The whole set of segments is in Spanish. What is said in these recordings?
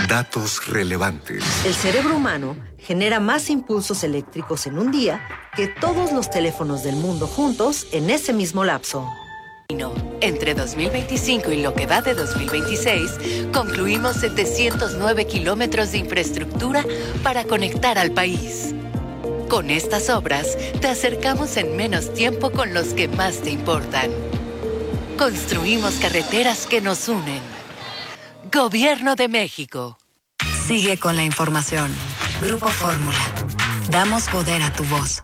Datos relevantes. El cerebro humano genera más impulsos eléctricos en un día que todos los teléfonos del mundo juntos en ese mismo lapso. Entre 2025 y lo que va de 2026, concluimos 709 kilómetros de infraestructura para conectar al país. Con estas obras, te acercamos en menos tiempo con los que más te importan. Construimos carreteras que nos unen. Gobierno de México. Sigue con la información. Grupo Fórmula. Damos poder a tu voz.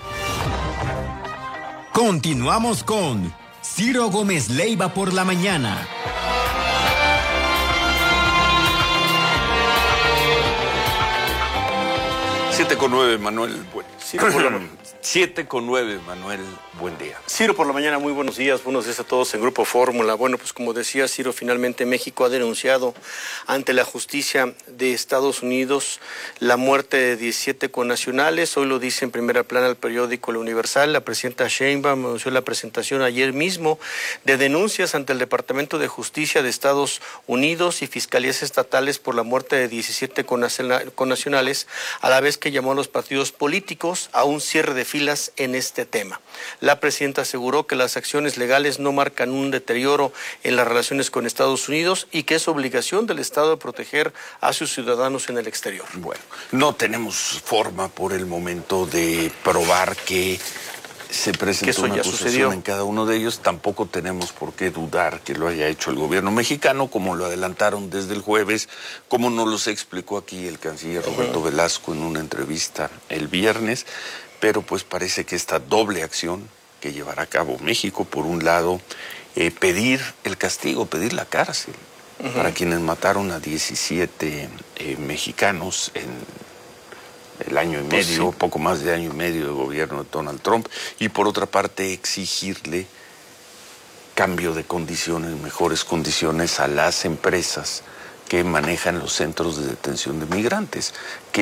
Continuamos con Ciro Gómez Leiva por la mañana. 7:09, Manuel. 7:09, Manuel. Buen día. Ciro, por la mañana, muy buenos días a todos en Grupo Fórmula. Bueno, pues como decía Ciro, finalmente México ha denunciado ante la justicia de Estados Unidos la muerte de 17 connacionales. Hoy lo dice en primera plana el periódico El Universal. La presidenta Sheinbaum anunció la presentación ayer mismo de denuncias ante el Departamento de Justicia de Estados Unidos y fiscalías estatales por la muerte de 17 connacionales, a la vez que llamó a los partidos políticos a un cierre de filas en este tema. La presidenta aseguró que las acciones legales no marcan un deterioro en las relaciones con Estados Unidos y que es obligación del Estado de proteger a sus ciudadanos en el exterior. Bueno, no tenemos forma por el momento de probar que se presentó una acusación en cada uno de ellos. Tampoco tenemos por qué dudar que lo haya hecho el gobierno mexicano, como lo adelantaron desde el jueves, como nos los explicó aquí el canciller Roberto Velasco en una entrevista el viernes. Pero pues parece que esta doble acción que llevará a cabo México, por un lado, pedir el castigo, pedir la cárcel para quienes mataron a 17 mexicanos en el año y medio, poco más de año y medio de gobierno de Donald Trump, y por otra parte exigirle cambio de condiciones, mejores condiciones a las empresas que manejan los centros de detención de migrantes,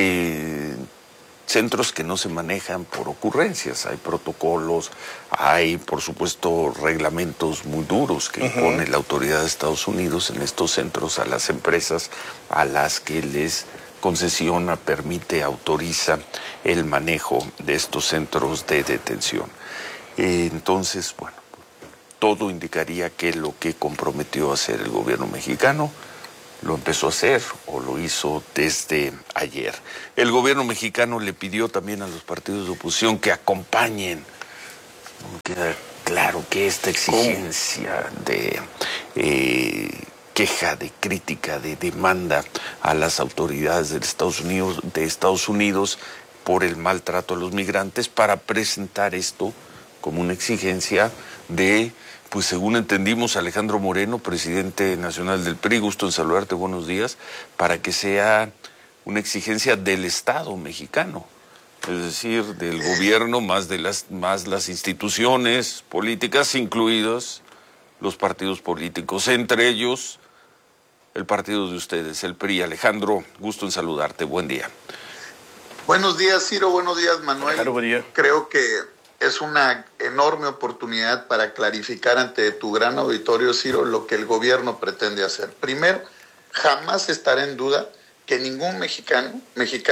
centros que no se manejan por ocurrencias. Hay protocolos, hay, por supuesto, reglamentos muy duros que impone la autoridad de Estados Unidos en estos centros a las empresas a las que les concesiona, permite, autoriza el manejo de estos centros de detención. Entonces, bueno, todo indicaría que lo que comprometió a hacer el gobierno mexicano lo empezó a hacer o lo hizo desde ayer. El gobierno mexicano le pidió también a los partidos de oposición que acompañen. Queda claro que esta exigencia de queja, de crítica, de demanda a las autoridades de Estados Unidos por el maltrato a los migrantes, para presentar esto como una exigencia de, pues según entendimos, Alejandro Moreno, presidente nacional del PRI, gusto en saludarte, buenos días, para que sea una exigencia del Estado mexicano, es decir, del gobierno más las instituciones políticas, incluidos los partidos políticos, entre ellos el partido de ustedes, el PRI. Alejandro, gusto en saludarte, buen día. Buenos días, Ciro, buenos días, Manuel. Claro, buen día. Creo que es una enorme oportunidad para clarificar ante tu gran auditorio, Ciro, lo que el gobierno pretende hacer. Primero, jamás estará en duda que ningún mexicano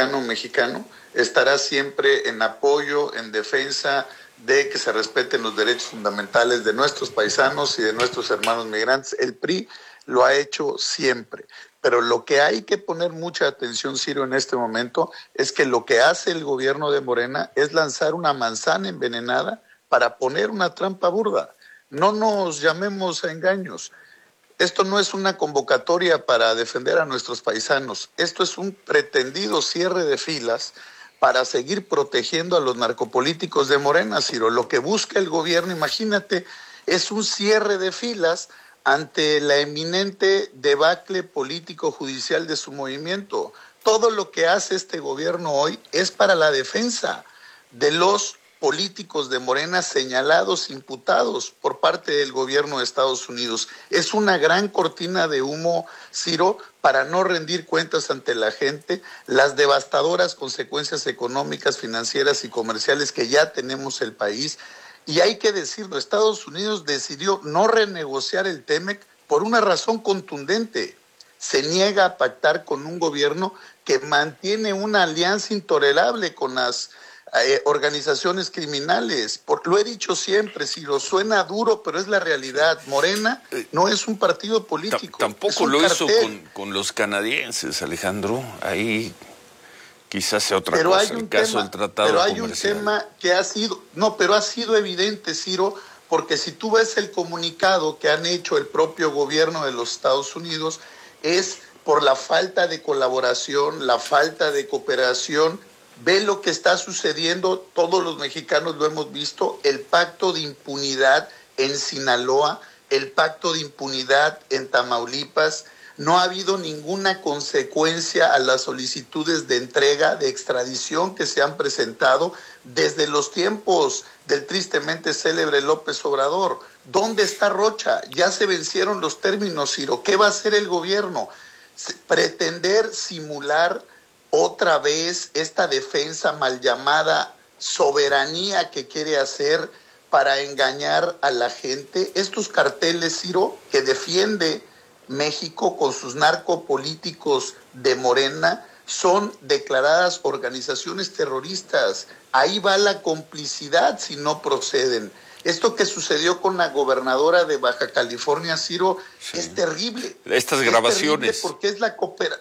estará siempre en apoyo, en defensa de que se respeten los derechos fundamentales de nuestros paisanos y de nuestros hermanos migrantes. El PRI lo ha hecho siempre. Pero lo que hay que poner mucha atención, Ciro, en este momento, es que lo que hace el gobierno de Morena es lanzar una manzana envenenada para poner una trampa burda. No nos llamemos a engaños. Esto no es una convocatoria para defender a nuestros paisanos. Esto es un pretendido cierre de filas para seguir protegiendo a los narcopolíticos de Morena, Ciro. Lo que busca el gobierno, imagínate, es un cierre de filas ante la eminente debacle político-judicial de su movimiento. Todo lo que hace este gobierno hoy es para la defensa de los políticos de Morena señalados, imputados por parte del gobierno de Estados Unidos. Es una gran cortina de humo, Ciro, para no rendir cuentas ante la gente, las devastadoras consecuencias económicas, financieras y comerciales que ya tenemos el país. Y hay que decirlo, Estados Unidos decidió no renegociar el TEMEC por una razón contundente. se niega a pactar con un gobierno que mantiene una alianza intolerable con las organizaciones criminales. Lo he dicho siempre, Ciro, suena duro, pero es la realidad. Morena no es un partido político. Tampoco lo hizo con los canadienses, Alejandro. Ahí quizás sea otra cosa. Hay un caso tema, del tratado pero hay comercial. un tema que ha sido evidente, Ciro, porque si tú ves el comunicado que han hecho el propio gobierno de los Estados Unidos, es por la falta de colaboración, la falta de cooperación. Ve lo que está sucediendo, todos los mexicanos lo hemos visto, el pacto de impunidad en Sinaloa, el pacto de impunidad en Tamaulipas. No ha habido ninguna consecuencia a las solicitudes de entrega, de extradición que se han presentado desde los tiempos del tristemente célebre López Obrador. ¿Dónde está Rocha? Ya se vencieron los términos, Ciro. ¿Qué va a hacer el gobierno? Pretender simular otra vez esta defensa mal llamada soberanía que quiere hacer para engañar a la gente. Estos carteles, Ciro, que defiende México con sus narcopolíticos de Morena, son declaradas organizaciones terroristas. Ahí va la complicidad si no proceden. Esto que sucedió con la gobernadora de Baja California, Ciro, es terrible. Estas grabaciones. Es porque es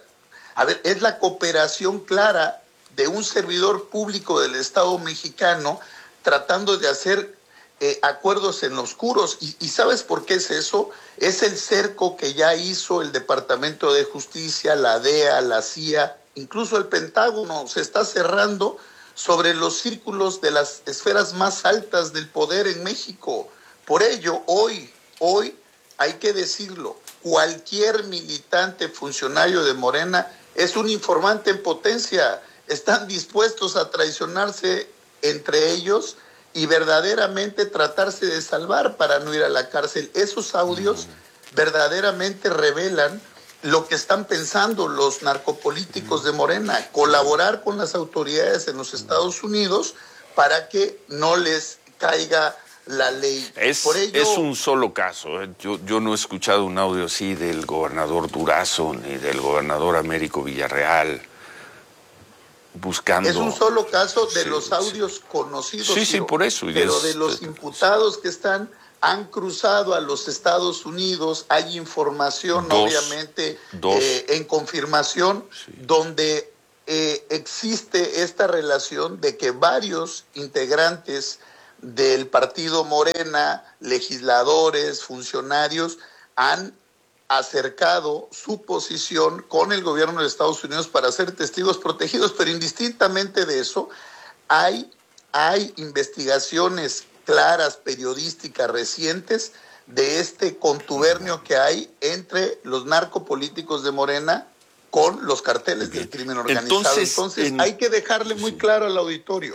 la cooperación clara de un servidor público del Estado mexicano tratando de hacer acuerdos en oscuros. ¿Y sabes por qué es eso? Es el cerco que ya hizo el Departamento de Justicia, la DEA, la CIA, incluso el Pentágono. Se está cerrando sobre los círculos de las esferas más altas del poder en México. Por ello, hoy hay que decirlo, cualquier militante funcionario de Morena es un informante en potencia. Están dispuestos a traicionarse entre ellos y verdaderamente tratarse de salvar para no ir a la cárcel. Esos audios verdaderamente revelan lo que están pensando los narcopolíticos de Morena, colaborar con las autoridades en los Estados Unidos para que no les caiga la ley. Por ello, es un solo caso. Yo no he escuchado un audio así del gobernador Durazo ni del gobernador Américo Villarreal buscando... Es un solo caso de los audios conocidos. Sí, por eso. Pero de los imputados que han cruzado a los Estados Unidos, hay información, obviamente, en confirmación, donde existe esta relación de que varios integrantes del partido Morena, legisladores, funcionarios, han acercado su posición con el gobierno de Estados Unidos para ser testigos protegidos, pero indistintamente de eso, hay investigaciones claras, periodísticas, recientes, de este contubernio que hay entre los narcopolíticos de Morena con los carteles del crimen organizado. Entonces hay que dejarle muy claro al auditorio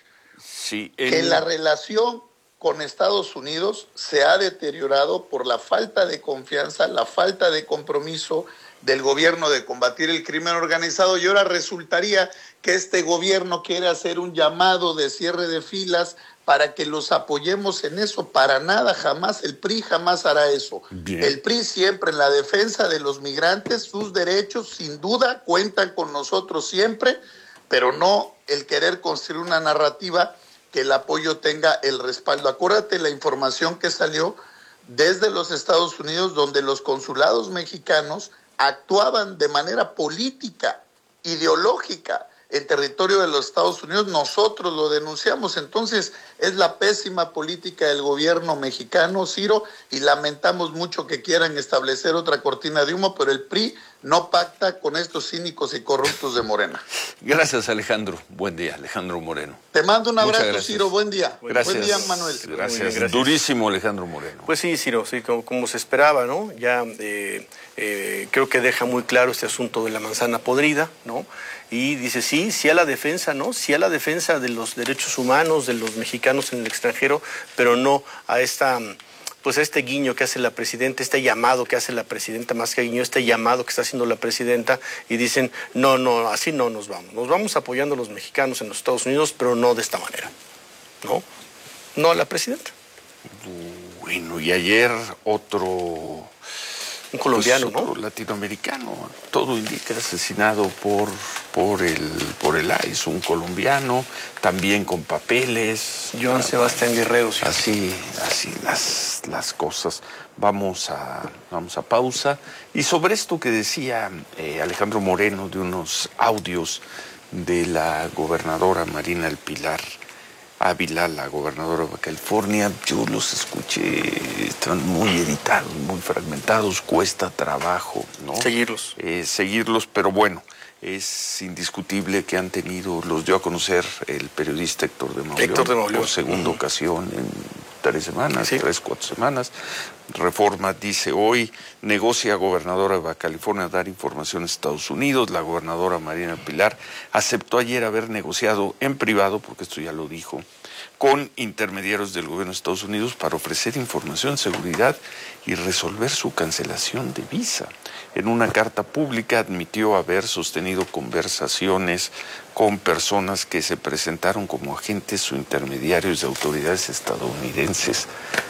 que la relación con Estados Unidos se ha deteriorado por la falta de confianza, la falta de compromiso del gobierno de combatir el crimen organizado, y ahora resultaría que este gobierno quiere hacer un llamado de cierre de filas para que los apoyemos en eso. Para nada, jamás, el PRI jamás hará eso. Bien. El PRI siempre en la defensa de los migrantes, sus derechos, sin duda, cuentan con nosotros siempre, pero no el querer construir una narrativa que el apoyo tenga el respaldo. Acuérdate la información que salió desde los Estados Unidos, donde los consulados mexicanos actuaban de manera política, ideológica, en territorio de los Estados Unidos. Nosotros lo denunciamos. Entonces es la pésima política del gobierno mexicano, Ciro, y lamentamos mucho que quieran establecer otra cortina de humo, pero el PRI no pacta con estos cínicos y corruptos de Morena. Gracias, Alejandro. Buen día, Alejandro Moreno. Te mando un abrazo, Ciro. Buen día. Gracias. Buen día, Manuel. Gracias. Durísimo, Alejandro Moreno. Pues sí, Ciro, sí, como se esperaba, ¿no? Ya creo que deja muy claro este asunto de la manzana podrida, ¿no? Y dice, sí a la defensa, ¿no? Sí a la defensa de los derechos humanos de los mexicanos en el extranjero, pero no a este guiño que hace la presidenta, este llamado que hace la presidenta, más que guiño, este llamado que está haciendo la presidenta, y dicen, no, así no nos vamos apoyando a los mexicanos en los Estados Unidos, pero no de esta manera, no a la presidenta. Bueno, y ayer otro Un colombiano, pues, otro latinoamericano. Todo indica asesinado por el ICE, un colombiano, también con papeles. Joan Sebastián Guerrero. Sí. Así las cosas. Vamos a pausa. Y sobre esto que decía Alejandro Moreno de unos audios de la gobernadora Marina del Pilar Ávila, la gobernadora de California, yo los escuché, están muy editados, muy fragmentados, cuesta trabajo, ¿no? Seguirlos, pero bueno, es indiscutible que han tenido, los dio a conocer el periodista Héctor de Mauleón por segunda ocasión en 4 semanas. Reforma dice hoy, negocia gobernadora de Baja California dar información a Estados Unidos. La gobernadora Marina Pilar aceptó ayer haber negociado en privado, porque esto ya lo dijo, con intermediarios del gobierno de Estados Unidos para ofrecer información, seguridad y resolver su cancelación de visa. En una carta pública admitió haber sostenido conversaciones con personas que se presentaron como agentes o intermediarios de autoridades estadounidenses.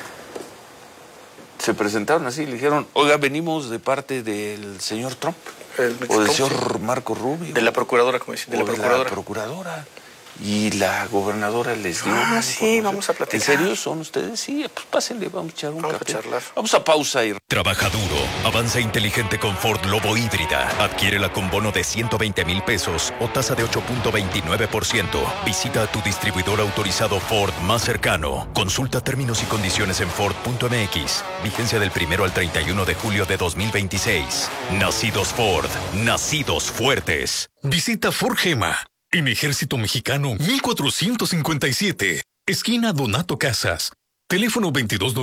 Se presentaron así, le dijeron, oiga, venimos de parte del señor Trump, o del señor Marco Rubio. De la procuradora, como dicen, de la procuradora. Y la gobernadora les dio... sí, vamos a platicar. ¿En serio son ustedes? Sí, pues pásenle, vamos a echar un café. A charlar. Vamos a pausa y... Trabaja duro, avanza inteligente con Ford Lobo híbrida. Adquiérela con bono de 120,000 pesos o tasa de 8.29%. Visita a tu distribuidor autorizado Ford más cercano. Consulta términos y condiciones en Ford.mx. Vigencia del 1 al 31 de julio de 2026. Nacidos Ford, nacidos fuertes. Visita Ford Gema. En Ejército Mexicano 1457, esquina Donato Casas. Teléfono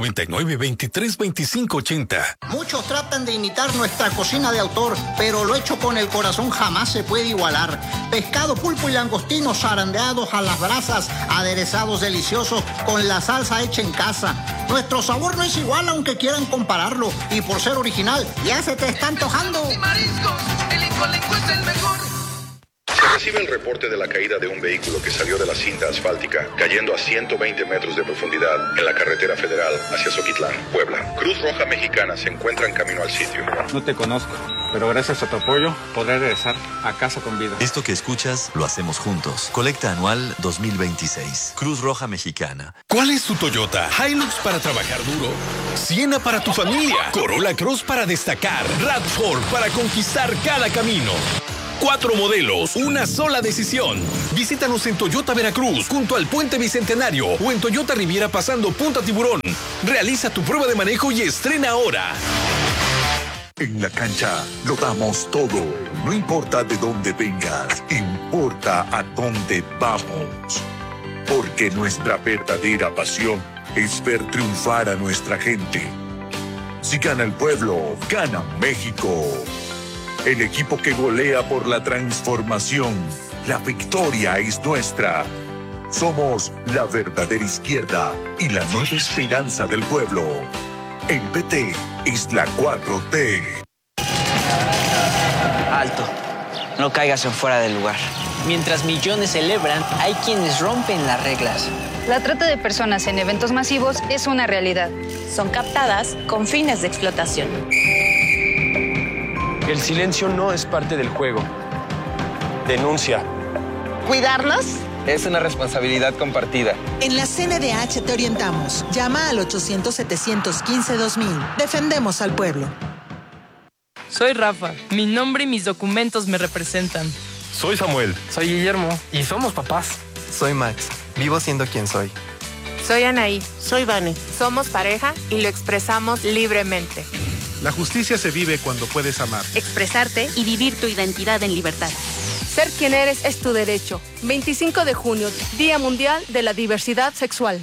2299-232580. Muchos tratan de imitar nuestra cocina de autor, pero lo hecho con el corazón jamás se puede igualar. Pescado, pulpo y langostinos zarandeados a las brasas, aderezados deliciosos con la salsa hecha en casa. Nuestro sabor no es igual aunque quieran compararlo, y por ser original ya se te está antojando. Mariscos, el Incolenco es el mejor. Se recibe el reporte de la caída de un vehículo que salió de la cinta asfáltica, cayendo a 120 metros de profundidad en la carretera federal hacia Zoquitlán, Puebla. Cruz Roja Mexicana se encuentra en camino al sitio. No te conozco, pero gracias a tu apoyo podré regresar a casa con vida. Esto que escuchas lo hacemos juntos. Colecta anual 2026. Cruz Roja Mexicana. ¿Cuál es tu Toyota? Hilux para trabajar duro, Siena para tu familia, Corolla Cross para destacar, RAV4 para conquistar cada camino. 4 modelos, una sola decisión. Visítanos en Toyota Veracruz, junto al Puente Bicentenario, o en Toyota Riviera pasando Punta Tiburón. Realiza tu prueba de manejo y estrena ahora. En la cancha lo damos todo. No importa de dónde vengas, importa a dónde vamos. Porque nuestra verdadera pasión es ver triunfar a nuestra gente. Si gana el pueblo, gana México. El equipo que golea por la transformación. La victoria es nuestra. Somos la verdadera izquierda y la nueva esperanza del pueblo. El PT es la 4T. Alto. No caigas en fuera del lugar. Mientras millones celebran, hay quienes rompen las reglas. La trata de personas en eventos masivos es una realidad. Son captadas con fines de explotación. El silencio no es parte del juego. Denuncia. ¿Cuidarnos? Es una responsabilidad compartida. En la CNDH te orientamos. Llama al 800-715-2000. Defendemos al pueblo. Soy Rafa. Mi nombre y mis documentos me representan. Soy Samuel. Soy Guillermo. Y somos papás. Soy Max. Vivo siendo quien soy. Soy Anaí. Soy Vane. Somos pareja y lo expresamos libremente. La justicia se vive cuando puedes amar, expresarte y vivir tu identidad en libertad. Ser quien eres es tu derecho. 25 de junio, Día Mundial de la Diversidad Sexual.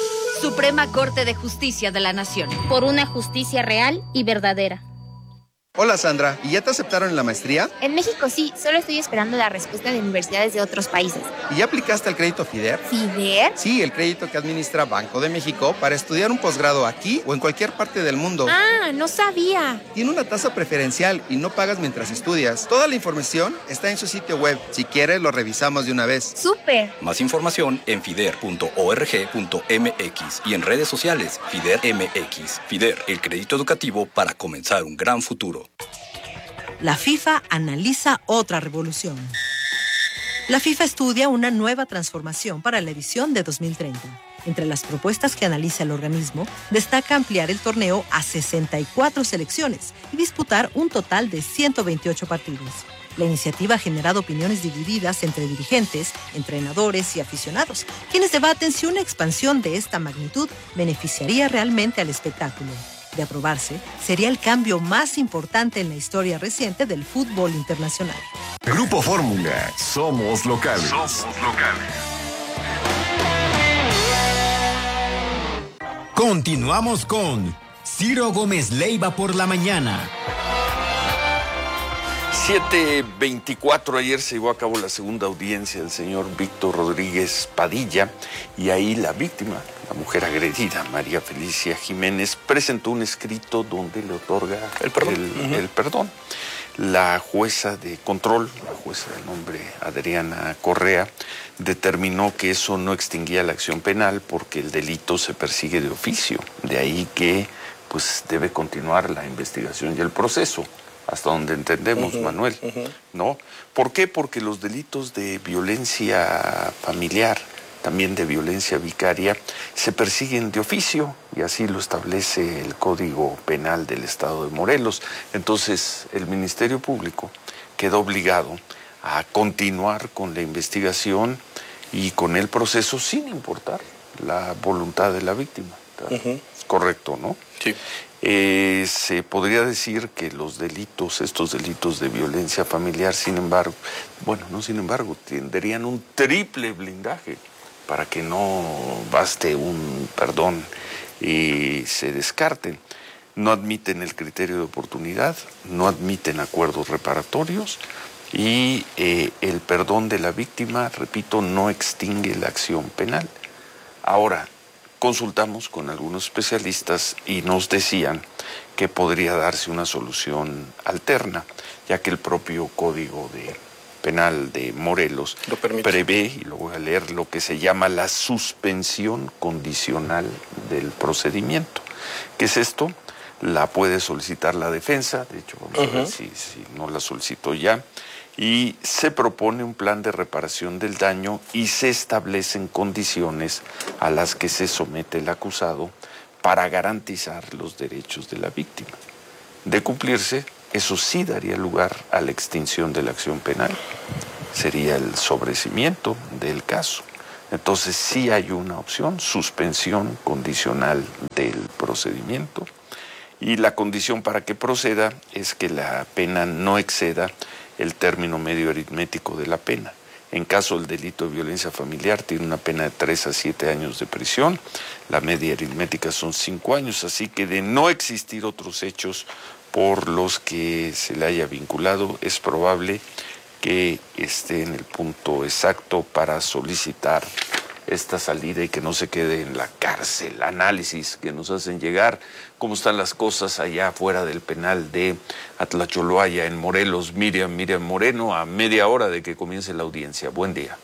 Suprema Corte de Justicia de la Nación. Por una justicia real y verdadera. Hola Sandra, ¿y ya te aceptaron en la maestría? En México sí, solo estoy esperando la respuesta de universidades de otros países. ¿Y ya aplicaste al crédito FIDER? ¿FIDER? Sí, el crédito que administra Banco de México para estudiar un posgrado aquí o en cualquier parte del mundo. Ah, no sabía. Tiene una tasa preferencial y no pagas mientras estudias. Toda la información está en su sitio web. Si quieres, lo revisamos de una vez. ¡Súper! Más información en fider.org.mx y en redes sociales FIDER MX. FIDER, el crédito educativo para comenzar un gran futuro. La FIFA analiza otra revolución. La FIFA estudia una nueva transformación para la edición de 2030. Entre las propuestas que analiza el organismo, destaca ampliar el torneo a 64 selecciones y disputar un total de 128 partidos. La iniciativa ha generado opiniones divididas entre dirigentes, entrenadores y aficionados, quienes debaten si una expansión de esta magnitud beneficiaría realmente al espectáculo. De aprobarse, sería el cambio más importante en la historia reciente del fútbol internacional. Grupo Fórmula, somos locales. Continuamos con Ciro Gómez Leiva por la mañana. 7:24, ayer se llevó a cabo la segunda audiencia del señor Víctor Rodríguez Padilla y ahí la víctima, la mujer agredida, María Felicia Jiménez, presentó un escrito donde le otorga el perdón. La jueza de control, la jueza de nombre Adriana Correa, determinó que eso no extinguía la acción penal porque el delito se persigue de oficio. De ahí que pues debe continuar la investigación y el proceso. Hasta donde entendemos, Manuel, ¿no? ¿Por qué? Porque los delitos de violencia familiar, también de violencia vicaria, se persiguen de oficio, y así lo establece el Código Penal del Estado de Morelos. Entonces, el Ministerio Público quedó obligado a continuar con la investigación y con el proceso sin importar la voluntad de la víctima. Es correcto, ¿no? Sí. Se podría decir que los delitos, estos delitos de violencia familiar, sin embargo, tendrían un triple blindaje para que no baste un perdón y se descarten. No admiten el criterio de oportunidad, no admiten acuerdos reparatorios y el perdón de la víctima, repito, no extingue la acción penal. Ahora, consultamos con algunos especialistas y nos decían que podría darse una solución alterna, ya que el propio Código Penal de Morelos prevé, y lo voy a leer, lo que se llama la suspensión condicional del procedimiento. ¿Qué es esto? La puede solicitar la defensa, de hecho vamos a ver si no la solicitó ya, y se propone un plan de reparación del daño y se establecen condiciones a las que se somete el acusado para garantizar los derechos de la víctima. De cumplirse, eso sí daría lugar a la extinción de la acción penal. Sería el sobreseimiento del caso. Entonces sí hay una opción, suspensión condicional del procedimiento. Y la condición para que proceda es que la pena no exceda el término medio aritmético de la pena. En caso del delito de violencia familiar tiene una pena de 3 a 7 años de prisión, la media aritmética son 5 años, así que de no existir otros hechos por los que se le haya vinculado, es probable que esté en el punto exacto para solicitar esta salida y que no se quede en la cárcel. Análisis que nos hacen llegar, cómo están las cosas allá afuera del penal de Atlacholoaya en Morelos. Miriam Moreno, a media hora de que comience la audiencia. Buen día.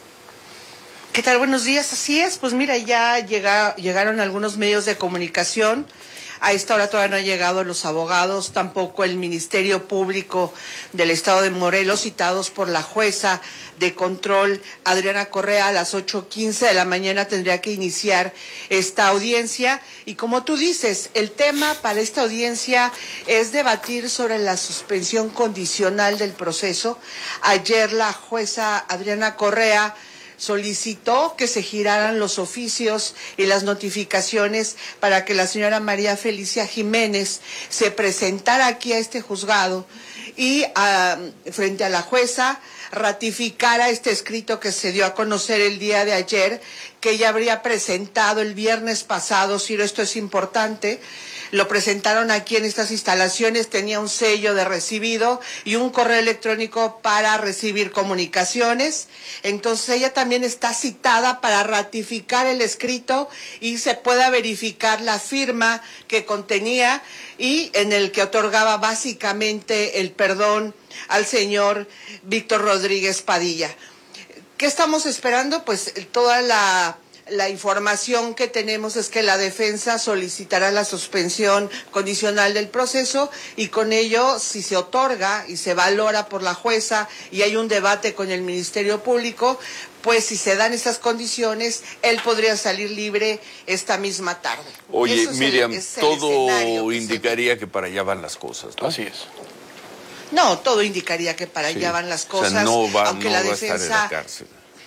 ¿Qué tal? Buenos días. Así es, pues mira, ya llegaron algunos medios de comunicación. A esta hora todavía no han llegado los abogados, tampoco el Ministerio Público del Estado de Morelos, citados por la jueza de control Adriana Correa. A las 8:15 de la mañana tendría que iniciar esta audiencia. Y como tú dices, el tema para esta audiencia es debatir sobre la suspensión condicional del proceso. Ayer la jueza Adriana Correa solicitó que se giraran los oficios y las notificaciones para que la señora María Felicia Jiménez se presentara aquí a este juzgado y frente a la jueza ratificara este escrito que se dio a conocer el día de ayer, que ella habría presentado el viernes pasado. Ciro, esto es importante, lo presentaron aquí en estas instalaciones, tenía un sello de recibido y un correo electrónico para recibir comunicaciones. Entonces ella también está citada para ratificar el escrito y se pueda verificar la firma que contenía y en el que otorgaba básicamente el perdón al señor Víctor Rodríguez Padilla. ¿Qué estamos esperando? Pues toda la información que tenemos es que la defensa solicitará la suspensión condicional del proceso y con ello, si se otorga y se valora por la jueza y hay un debate con el Ministerio Público, pues si se dan esas condiciones, él podría salir libre esta misma tarde. Oye, Miriam, todo indicaría que para allá van las cosas, ¿no? Así es. No, todo indicaría que para allá van las cosas, o sea, aunque no la va defensa... a estar en la cárcel.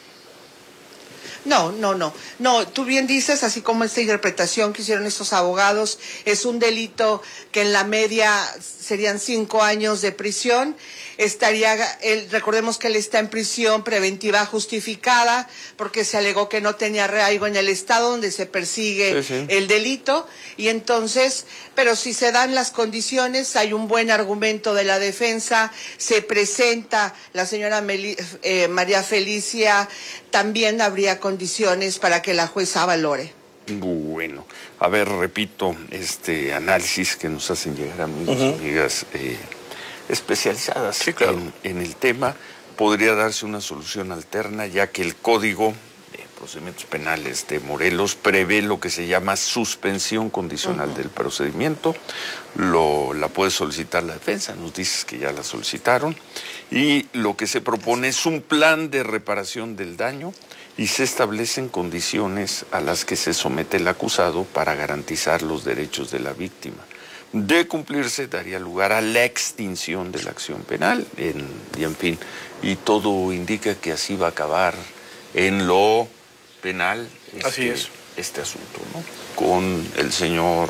No, tú bien dices, así como esta interpretación que hicieron estos abogados, es un delito que en la media serían 5 años de prisión. Recordemos que él está en prisión preventiva justificada porque se alegó que no tenía arraigo en el estado donde se persigue el delito y entonces, pero si se dan las condiciones, hay un buen argumento de la defensa, se presenta la señora María Felicia, también habría condiciones para que la jueza valore. Bueno, a ver, repito, este análisis que nos hacen llegar amigos y amigas especializadas en el tema, podría darse una solución alterna, ya que el Código de Procedimientos Penales de Morelos prevé lo que se llama suspensión condicional del procedimiento. La puede solicitar la defensa, nos dices que ya la solicitaron, y lo que se propone es un plan de reparación del daño y se establecen condiciones a las que se somete el acusado para garantizar los derechos de la víctima. De cumplirse, daría lugar a la extinción de la acción penal, en fin, y todo indica que así va a acabar en lo penal este asunto, ¿no? Con el señor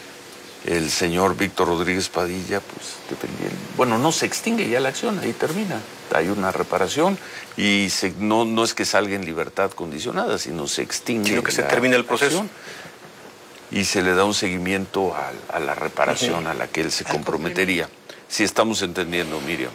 Víctor Rodríguez Padilla, pues dependiendo. Bueno, no se extingue ya la acción, ahí termina. Hay una reparación y no es que salga en libertad condicionada, sino se extingue. Sino que se termina el proceso. Y se le da un seguimiento a la reparación a la que él se comprometería. Si estamos entendiendo, Miriam.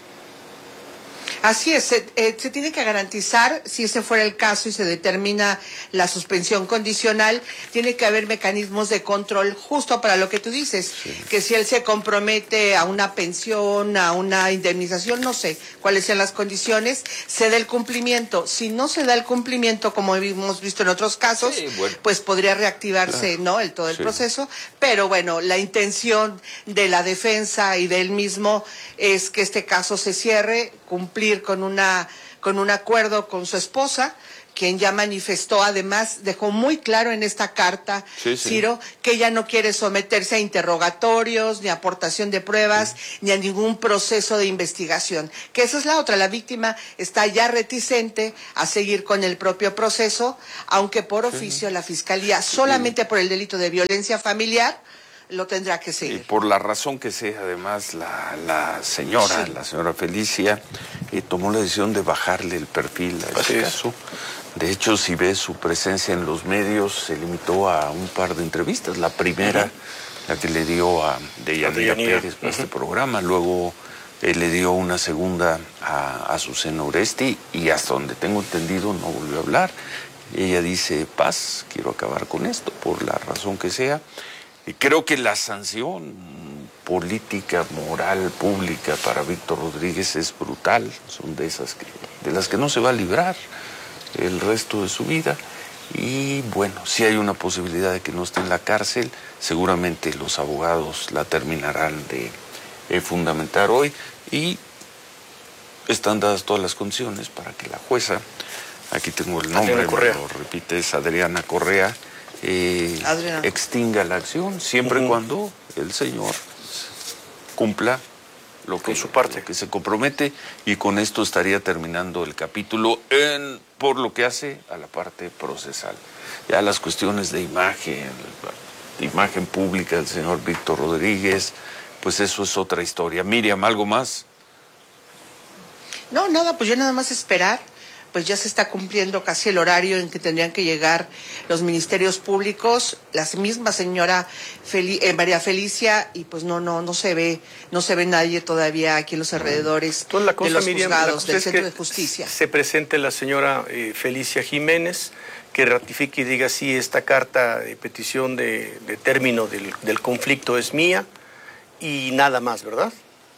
Así es, se tiene que garantizar, si ese fuera el caso y se determina la suspensión condicional, tiene que haber mecanismos de control justo para lo que tú dices, que si él se compromete a una pensión, a una indemnización, no sé cuáles sean las condiciones, se dé el cumplimiento. Si no se da el cumplimiento, como hemos visto en otros casos, pues podría reactivarse todo el proceso, pero bueno, la intención de la defensa y de él mismo es que este caso se cierre, cumplir con un acuerdo con su esposa, quien ya manifestó, además dejó muy claro en esta carta, Ciro, que ella no quiere someterse a interrogatorios, ni a aportación de pruebas, ni a ningún proceso de investigación. Que esa es la otra, la víctima está ya reticente a seguir con el propio proceso, aunque por oficio la Fiscalía, solamente por el delito de violencia familiar, lo tendrá que seguir. Y por la razón que sea, además, la señora Felicia, tomó la decisión de bajarle el perfil a este caso. De hecho, si ves su presencia en los medios, se limitó a un par de entrevistas. La primera, la que le dio a Deyanira Pérez para este programa, luego le dio una segunda a Azucena Oresti y hasta donde tengo entendido no volvió a hablar. Ella dice, paz, quiero acabar con esto, por la razón que sea. Y creo que la sanción política, moral, pública para Víctor Rodríguez es brutal. Son de las que no se va a librar el resto de su vida. Y bueno, si hay una posibilidad de que no esté en la cárcel, seguramente los abogados la terminarán de fundamentar hoy. Y están dadas todas las condiciones para que la jueza, aquí tengo el nombre, lo repite, es Adriana Correa, extinga la acción siempre y cuando el señor cumpla lo que se compromete, y con esto estaría terminando el capítulo por lo que hace a la parte procesal. Ya las cuestiones de imagen pública del señor Víctor Rodríguez, pues eso es otra historia. Miriam, ¿algo más? No, nada, pues yo nada más esperar, pues ya se está cumpliendo casi el horario en que tendrían que llegar los ministerios públicos, la misma señora María Felicia, y pues no se ve nadie todavía aquí en los alrededores de los juzgados del Centro de Justicia. Se presente la señora Felicia Jiménez, que ratifique y diga sí, esta carta de petición de término del conflicto es mía y nada más, ¿verdad?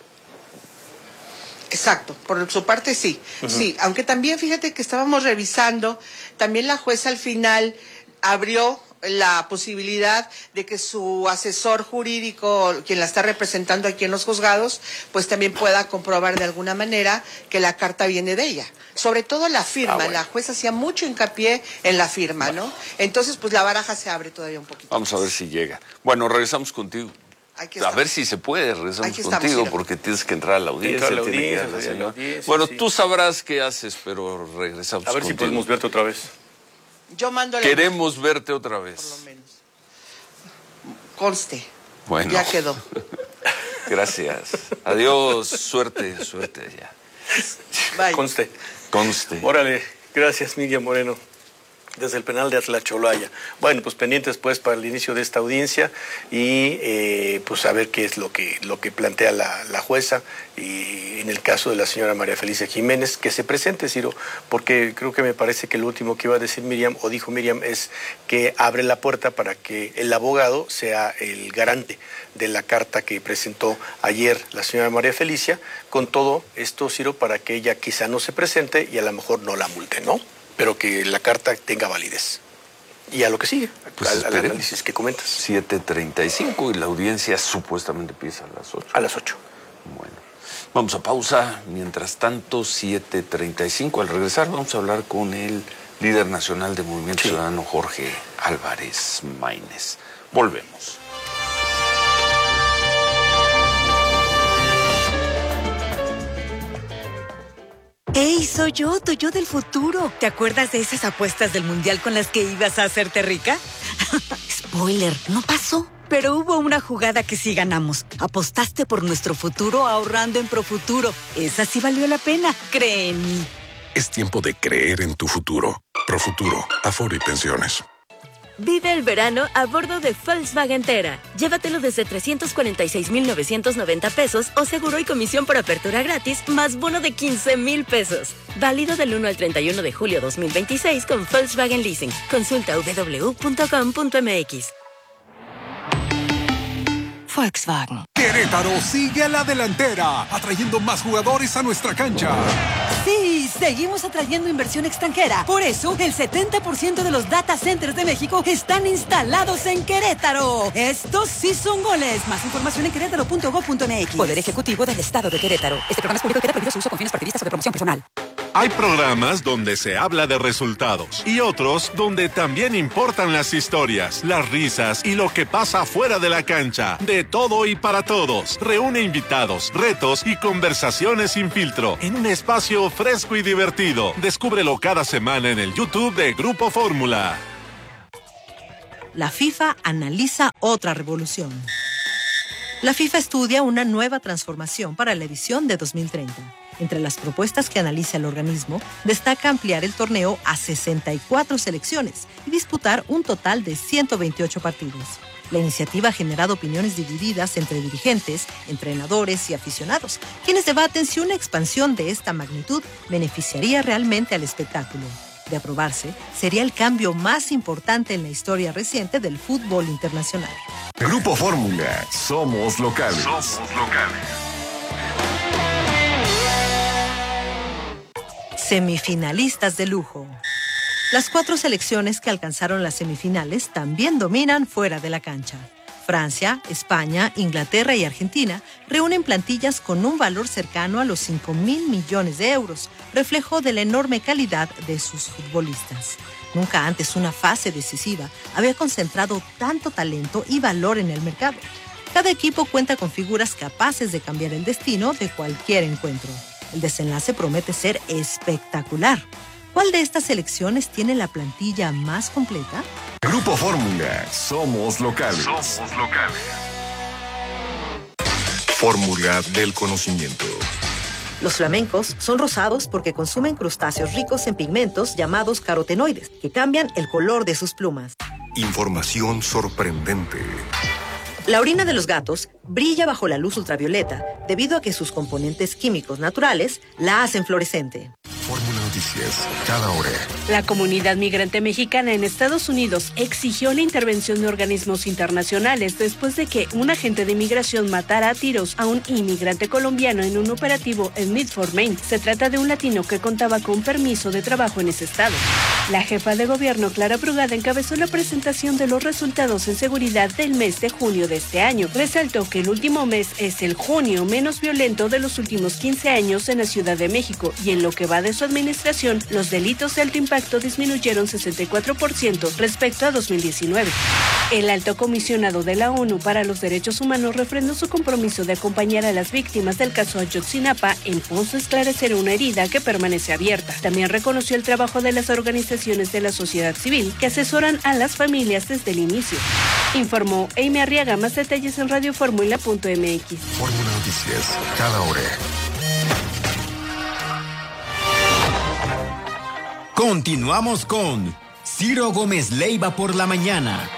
Exacto, por su parte sí, sí, aunque también fíjate que estábamos revisando, también la jueza al final abrió la posibilidad de que su asesor jurídico, quien la está representando aquí en los juzgados, pues también pueda comprobar de alguna manera que la carta viene de ella. Sobre todo la firma, bueno. La jueza hacía mucho hincapié en la firma, bueno. ¿No? Entonces, pues la baraja se abre todavía un poquito. Vamos a ver si llega. Bueno, regresamos contigo. A ver si se puede, regresamos contigo, porque tienes que entrar a la audiencia. Bueno, sí. Tú sabrás qué haces, pero regresamos contigo. A ver si podemos verte otra vez. Yo mando Queremos verte otra vez. Por lo menos. Conste. Bueno. Ya quedó. Gracias. Adiós. Suerte allá. Bye. Conste. Órale. Gracias, Miriam Moreno, desde el penal de Atlacholaya. Bueno, pues pendientes pues para el inicio de esta audiencia y pues a ver qué es lo que plantea la jueza, y en el caso de la señora María Felicia Jiménez, que se presente, Ciro, porque creo que me parece que lo último que iba a decir Miriam, o dijo Miriam, es que abre la puerta para que el abogado sea el garante de la carta que presentó ayer la señora María Felicia, con todo esto, Ciro, para que ella quizá no se presente y a lo mejor no la multe, ¿no? Pero que la carta tenga validez. Y a lo que sigue, pues al análisis que comentas. 7:35 y la audiencia supuestamente empieza a las 8. A las 8. Bueno, vamos a pausa. Mientras tanto, 7:35. Al regresar vamos a hablar con el líder nacional de Movimiento Ciudadano, Jorge Álvarez Maínez. Volvemos. ¡Hey, soy yo, tu yo del futuro! ¿Te acuerdas de esas apuestas del Mundial con las que ibas a hacerte rica? Spoiler, no pasó. Pero hubo una jugada que sí ganamos. Apostaste por nuestro futuro ahorrando en Profuturo. Esa sí valió la pena, cree en mí. Es tiempo de creer en tu futuro. Profuturo, Afore y Pensiones. Vive el verano a bordo de Volkswagen Tera. Llévatelo desde 346,990 pesos o seguro y comisión por apertura gratis más bono de 15,000 pesos. Válido del 1 al 31 de julio 2026 con Volkswagen Leasing. Consulta www.com.mx. Volkswagen. Querétaro sigue a la delantera, atrayendo más jugadores a nuestra cancha. Sí, seguimos atrayendo inversión extranjera. Por eso, el 70% de los data centers de México están instalados en Querétaro. Estos sí son goles. Más información en querétaro.gov.mx. Poder Ejecutivo del Estado de Querétaro. Este programa es público y queda prohibido su uso con fines partidistas o de promoción personal. Hay programas donde se habla de resultados y otros donde también importan las historias, las risas y lo que pasa fuera de la cancha. De todo y para todos. Reúne invitados, retos y conversaciones sin filtro en un espacio fresco y divertido. Descúbrelo cada semana en el YouTube de Grupo Fórmula. La FIFA analiza otra revolución. La FIFA estudia una nueva transformación para la edición de 2030. Entre las propuestas que analiza el organismo, destaca ampliar el torneo a 64 selecciones y disputar un total de 128 partidos. La iniciativa ha generado opiniones divididas entre dirigentes, entrenadores y aficionados, quienes debaten si una expansión de esta magnitud beneficiaría realmente al espectáculo. De aprobarse, sería el cambio más importante en la historia reciente del fútbol internacional. Grupo Fórmula, somos locales. Semifinalistas de lujo. Las 4 selecciones que alcanzaron las semifinales también dominan fuera de la cancha. Francia, España, Inglaterra y Argentina reúnen plantillas con un valor cercano a los 5,000 millones de euros, reflejo de la enorme calidad de sus futbolistas. Nunca antes una fase decisiva había concentrado tanto talento y valor en el mercado. Cada equipo cuenta con figuras capaces de cambiar el destino de cualquier encuentro. El desenlace promete ser espectacular. ¿Cuál de estas selecciones tiene la plantilla más completa? Grupo Fórmula, somos locales. Fórmula del conocimiento. Los flamencos son rosados porque consumen crustáceos ricos en pigmentos llamados carotenoides, que cambian el color de sus plumas. Información sorprendente. La orina de los gatos brilla bajo la luz ultravioleta debido a que sus componentes químicos naturales la hacen fluorescente. Fórmula Noticias, cada hora. La comunidad migrante mexicana en Estados Unidos exigió la intervención de organismos internacionales después de que un agente de inmigración matara a tiros a un inmigrante colombiano en un operativo en Medford, Maine. Se trata de un latino que contaba con permiso de trabajo en ese estado. La jefa de gobierno, Clara Brugada, encabezó la presentación de los resultados en seguridad del mes de junio de este año. Resaltó que el último mes es el junio menos violento de los últimos 15 años en la Ciudad de México y en lo que va de su administración, los delitos de alto impacto disminuyeron 64% respecto a 2019. El alto comisionado de la ONU para los Derechos Humanos refrendó su compromiso de acompañar a las víctimas del caso Ayotzinapa en pos de esclarecer una herida que permanece abierta. También reconoció el trabajo de las organizaciones de la sociedad civil que asesoran a las familias desde el inicio. Informó Amy Arriaga. Más detalles en radioformula.mx. Fórmula Noticias, cada hora. Continuamos con Ciro Gómez Leiva por la mañana.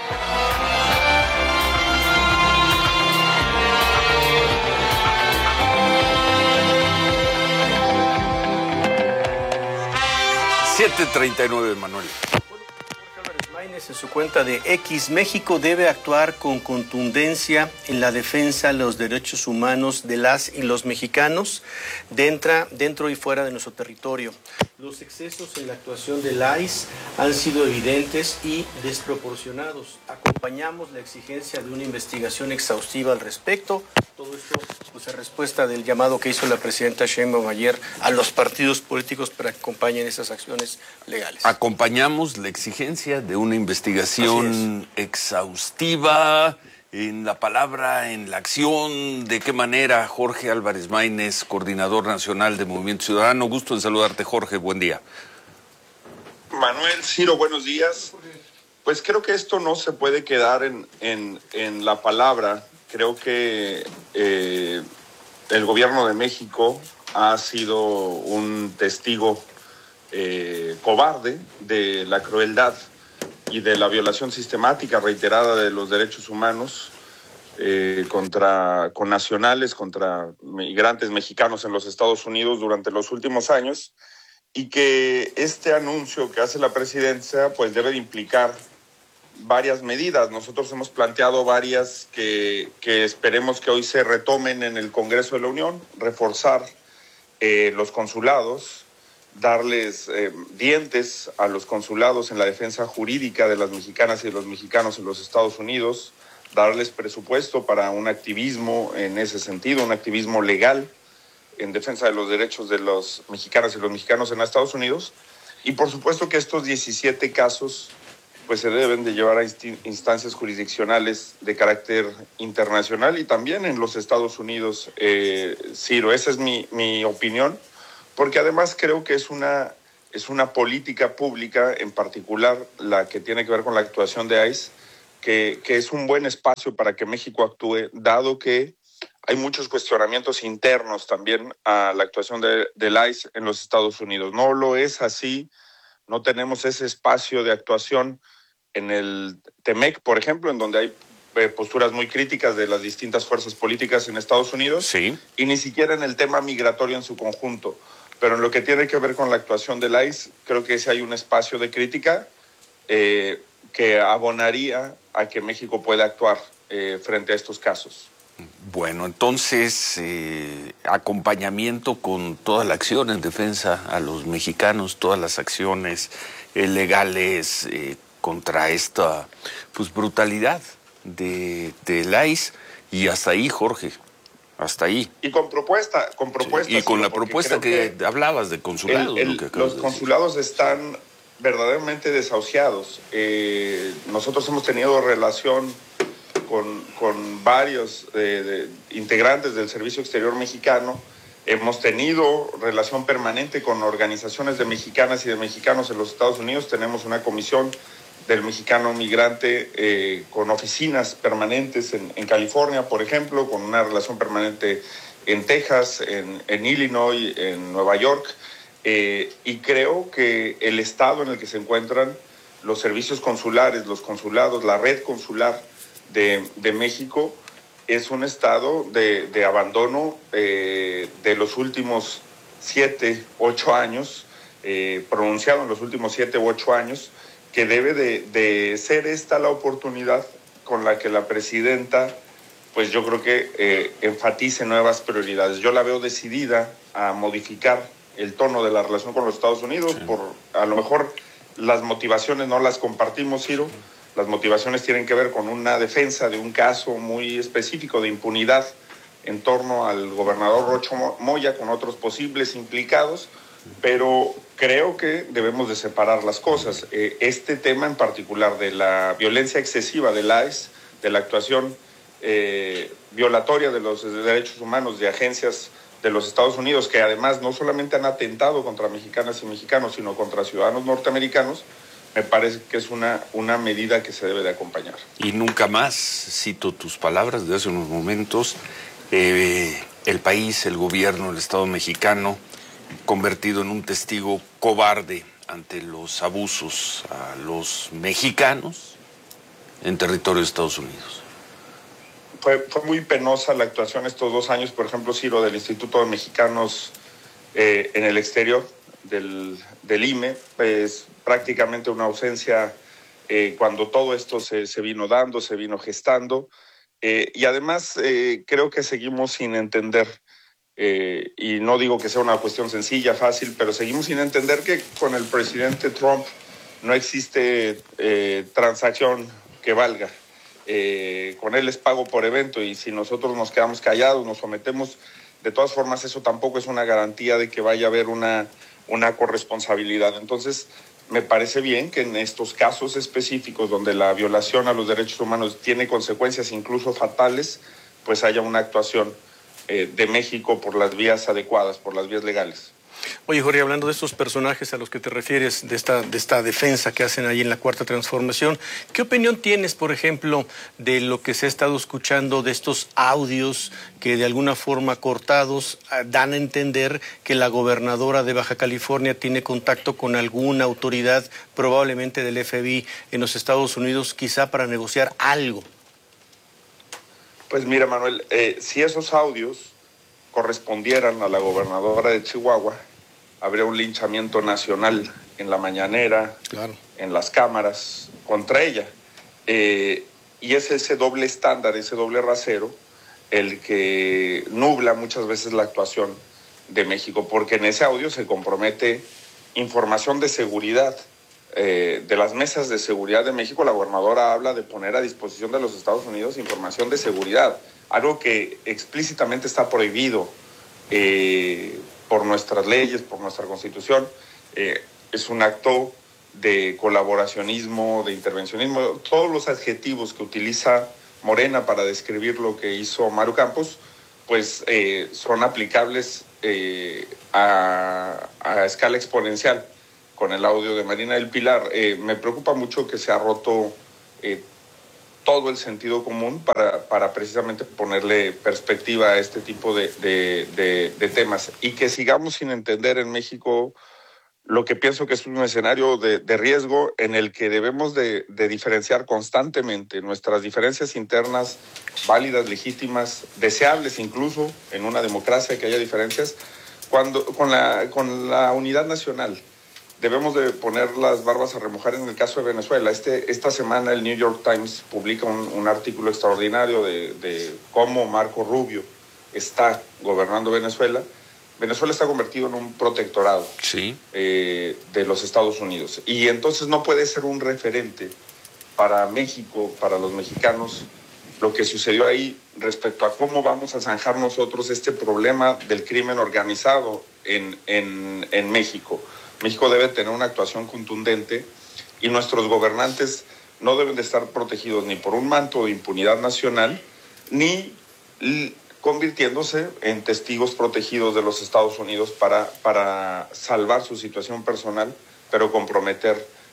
$7.39, Manuel. En su cuenta de X, México debe actuar con contundencia en la defensa de los derechos humanos de las y los mexicanos dentro y fuera de nuestro territorio. Los excesos en la actuación del ICE han sido evidentes y desproporcionados. Acompañamos la exigencia de una investigación exhaustiva al respecto. Todo esto pues en respuesta del llamado que hizo la presidenta Sheinbaum ayer a los partidos políticos para que acompañen esas acciones legales. Acompañamos la exigencia de una investigación exhaustiva en la palabra, en la acción. ¿De qué manera? Jorge Álvarez Maínez, coordinador nacional de Movimiento Ciudadano. Gusto en saludarte, Jorge. Buen día. Manuel, Ciro, buenos días. Pues creo que esto no se puede quedar en la palabra. Creo que el gobierno de México ha sido un testigo cobarde de la crueldad y de la violación sistemática, reiterada de los derechos humanos contra connacionales, contra migrantes mexicanos en los Estados Unidos durante los últimos años, y que este anuncio que hace la presidencia pues debe de implicar varias medidas. Nosotros hemos planteado varias que esperemos que hoy se retomen en el Congreso de la Unión: reforzar los consulados, darles dientes a los consulados en la defensa jurídica de las mexicanas y de los mexicanos en los Estados Unidos, darles presupuesto para un activismo en ese sentido, un activismo legal en defensa de los derechos de los mexicanas y los mexicanos en los Estados Unidos. Y por supuesto que estos 17 casos pues se deben de llevar a instancias jurisdiccionales de carácter internacional y también en los Estados Unidos, Ciro. Esa es mi opinión, porque además creo que es una política pública, en particular la que tiene que ver con la actuación de ICE, que es un buen espacio para que México actúe, dado que hay muchos cuestionamientos internos también a la actuación del ICE en los Estados Unidos. No lo es así, no tenemos ese espacio de actuación en el TEMEC, por ejemplo, en donde hay posturas muy críticas de las distintas fuerzas políticas en Estados Unidos, sí, y ni siquiera en el tema migratorio en su conjunto. Pero en lo que tiene que ver con la actuación del ICE, creo que sí hay un espacio de crítica que abonaría a que México pueda actuar frente a estos casos. Bueno, entonces, acompañamiento con toda la acción en defensa a los mexicanos, todas las acciones legales contra esta pues brutalidad del ICE, y hasta ahí, Jorge, hasta ahí. Y con propuesta. Sí, y con la propuesta que hablabas de consulados. Los consulados están verdaderamente desahuciados. Nosotros hemos tenido relación con varios integrantes del Servicio Exterior Mexicano. Hemos tenido relación permanente con organizaciones de mexicanas y de mexicanos en los Estados Unidos. Tenemos una comisión del mexicano migrante con oficinas permanentes en California, por ejemplo, con una relación permanente en Texas, en Illinois, en Nueva York, y creo que el estado en el que se encuentran los servicios consulares, los consulados, la red consular de México es un estado de abandono de los últimos 7, 8 años, pronunciado en los últimos 7 u 8 años, que debe de ser esta la oportunidad con la que la presidenta, pues yo creo que enfatice nuevas prioridades. Yo la veo decidida a modificar el tono de la relación con los Estados Unidos. Sí. A lo mejor las motivaciones no las compartimos, Ciro. Las motivaciones tienen que ver con una defensa de un caso muy específico de impunidad en torno al gobernador Rocho Moya con otros posibles implicados, pero creo que debemos de separar las cosas. Este tema en particular de la violencia excesiva del ICE, de la actuación violatoria de los derechos humanos de agencias de los Estados Unidos, que además no solamente han atentado contra mexicanas y mexicanos, sino contra ciudadanos norteamericanos, me parece que es una medida que se debe de acompañar. Y nunca más, cito tus palabras de hace unos momentos, el país, el gobierno, el Estado mexicano, convertido en un testigo cobarde ante los abusos a los mexicanos en territorio de Estados Unidos. Fue muy penosa la actuación estos 2 años, por ejemplo, Ciro, del Instituto de Mexicanos en el exterior, del IME, pues prácticamente una ausencia cuando todo esto se vino dando, se vino gestando, y además creo que seguimos sin entender, y no digo que sea una cuestión sencilla, fácil, pero seguimos sin entender que con el presidente Trump no existe transacción que valga. Con él es pago por evento, y si nosotros nos quedamos callados, nos sometemos, de todas formas eso tampoco es una garantía de que vaya a haber una corresponsabilidad. Entonces me parece bien que en estos casos específicos donde la violación a los derechos humanos tiene consecuencias incluso fatales, pues haya una actuación de México por las vías adecuadas, por las vías legales. Oye, Jorge, hablando de estos personajes a los que te refieres, de esta defensa que hacen ahí en la Cuarta Transformación, ¿qué opinión tienes, por ejemplo, de lo que se ha estado escuchando, de estos audios que de alguna forma cortados dan a entender que la gobernadora de Baja California tiene contacto con alguna autoridad, probablemente del FBI en los Estados Unidos, quizá para negociar algo? Pues mira, Manuel, si esos audios correspondieran a la gobernadora de Chihuahua, habría un linchamiento nacional en la mañanera, claro, en las cámaras contra ella. Y es ese doble estándar, ese doble rasero, el que nubla muchas veces la actuación de México, porque en ese audio se compromete información de seguridad. De las mesas de seguridad de México, la gobernadora habla de poner a disposición de los Estados Unidos información de seguridad, algo que explícitamente está prohibido por nuestras leyes, por nuestra Constitución. Es un acto de colaboracionismo, de intervencionismo, todos los adjetivos que utiliza Morena para describir lo que hizo Maru Campos, pues son aplicables a escala exponencial con el audio de Marina del Pilar. Me preocupa mucho que se ha roto todo el sentido común para precisamente ponerle perspectiva a este tipo de temas, y que sigamos sin entender en México lo que pienso que es un escenario de riesgo en el que debemos de diferenciar constantemente nuestras diferencias internas, válidas, legítimas, deseables incluso en una democracia que haya diferencias, con la unidad nacional. Debemos de poner las barbas a remojar en el caso de Venezuela. Esta semana el New York Times publica un artículo extraordinario de cómo Marco Rubio está gobernando Venezuela. Venezuela está convertido en un protectorado, sí, de los Estados Unidos. Y entonces no puede ser un referente para México, para los mexicanos, lo que sucedió ahí respecto a cómo vamos a zanjar nosotros este problema del crimen organizado en México. México debe tener una actuación contundente, y nuestros gobernantes no deben de estar protegidos ni por un manto de impunidad nacional, ni convirtiéndose en testigos protegidos de los Estados Unidos para salvar su situación personal, pero comprometer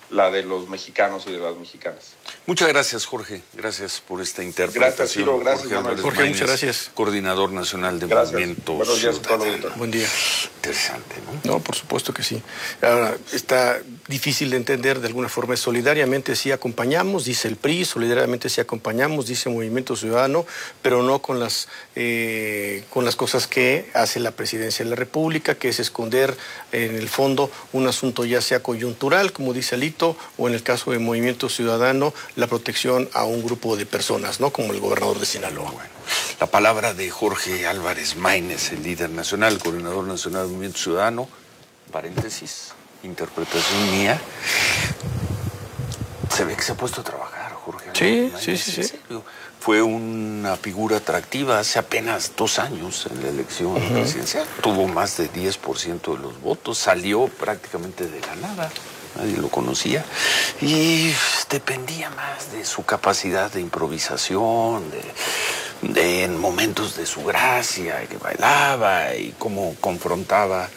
la de los mexicanos y de las mexicanas. Muchas gracias, Jorge. Gracias por esta interpretación. Gracias, Ciro. Gracias, Jorge, muchas gracias. Coordinador Nacional de Gracias. Movimientos. Buenos días a todos, doctor. Buen día. Interesante, ¿no? No, por supuesto que sí. Ahora, está difícil de entender de alguna forma. Solidariamente sí acompañamos, dice el PRI, solidariamente sí acompañamos, dice Movimiento Ciudadano, pero no con las cosas que hace la Presidencia de la República, que es esconder en el fondo un asunto ya sea coyuntural, como dice Alito, o en el caso de Movimiento Ciudadano, la protección a un grupo de personas, ¿no? Como el gobernador de Sinaloa. Bueno, la palabra de Jorge Álvarez Maínez, el líder nacional, el coordinador nacional del Movimiento Ciudadano, paréntesis, interpretación mía, se ve que se ha puesto a trabajar, Jorge Álvarez Maínez. Sí. Fue una figura atractiva hace apenas 2 años en la elección presidencial. Tuvo más de 10% de los votos, salió prácticamente de la nada. Nadie lo conocía y dependía más de su capacidad de improvisación, de en momentos de su gracia, que bailaba y cómo confrontaba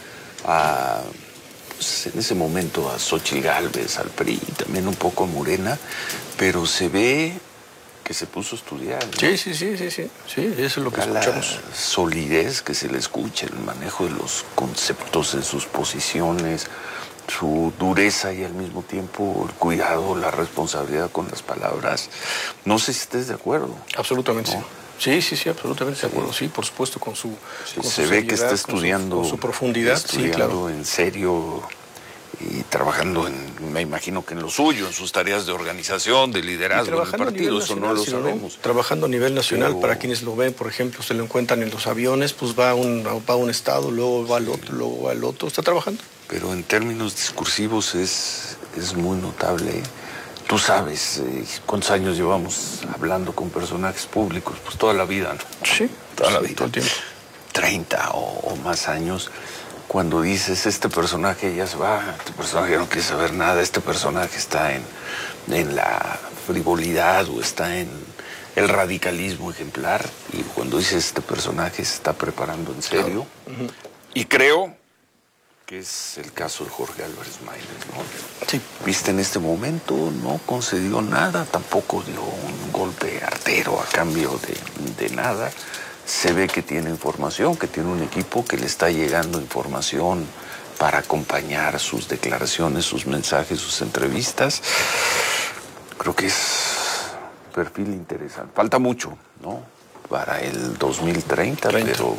pues en ese momento a Xochitl Gálvez, al PRI, también un poco a Morena, pero se ve que se puso a estudiar, ¿no? Sí, eso es lo que escuchamos. La solidez que se le escucha, el manejo de los conceptos en sus posiciones, su dureza y al mismo tiempo el cuidado, la responsabilidad con las palabras. No sé si estés de acuerdo. Absolutamente, ¿no? Sí, absolutamente de acuerdo. Sí, por supuesto, con su se ve que está estudiando. Con su profundidad, sí, claro. En serio y trabajando me imagino que en lo suyo, en sus tareas de organización, de liderazgo en el partido, eso no lo sabemos. Trabajando a nivel nacional, para quienes lo ven, por ejemplo, se lo encuentran en los aviones, pues va a un estado, luego va al otro, luego va al otro, está trabajando. Pero en términos discursivos es muy notable. Tú sabes cuántos años llevamos hablando con personajes públicos, pues toda la vida, ¿no? Sí, toda la vida. Todo el tiempo. 30 o más años. Cuando dices, este personaje ya se va, este personaje no quiere saber nada, este personaje está en la frivolidad o está en el radicalismo ejemplar, y cuando dices, este personaje se está preparando en serio, y creo que es el caso de Jorge Álvarez Maínez, ¿no? Sí. Viste, en este momento no concedió nada, tampoco dio un golpe artero a cambio de nada. Se ve que tiene información, que tiene un equipo que le está llegando información para acompañar sus declaraciones, sus mensajes, sus entrevistas. Creo que es un perfil interesante. Falta mucho, ¿no? Para el 2030, pero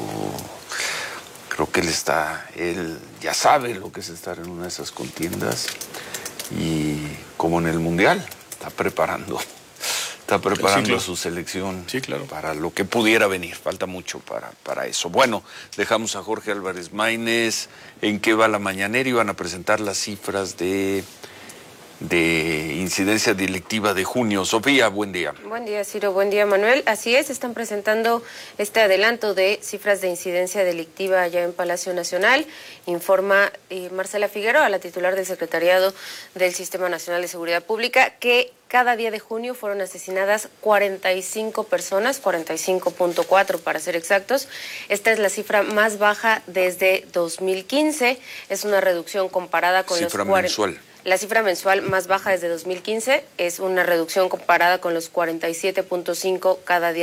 creo que él ya sabe lo que es estar en una de esas contiendas y como en el Mundial, está preparando su selección para lo que pudiera venir. Falta mucho para eso. Bueno, dejamos a Jorge Álvarez Maínez. ¿En qué va la mañanera? Iban a presentar las cifras de incidencia delictiva de junio. Sofía, buen día. Buen día, Ciro. Buen día, Manuel. Así es, están presentando este adelanto de cifras de incidencia delictiva allá en Palacio Nacional. Informa Marcela Figueroa, la titular del Secretariado del Sistema Nacional de Seguridad Pública, que cada día de junio fueron asesinadas 45 personas, 45.4 para ser exactos. Esta es la cifra más baja desde 2015. Es una reducción comparada con cifra mensual. La cifra mensual más baja desde 2015 es una reducción comparada con los 47.5 cada día